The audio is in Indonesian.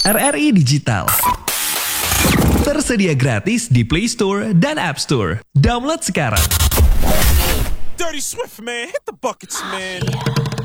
RRI Digital. Tersedia gratis di Play Store dan App Store. Download sekarang. Dirty Swift, man. Hit the buckets, man.